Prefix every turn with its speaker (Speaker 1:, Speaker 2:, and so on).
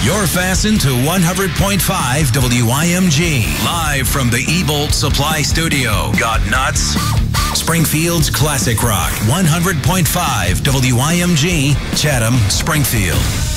Speaker 1: You're fastened to 100.5 WIMG. Live from the eBolt Supply Studio. Got nuts? Springfield's Classic Rock. 100.5 WIMG, Chatham, Springfield.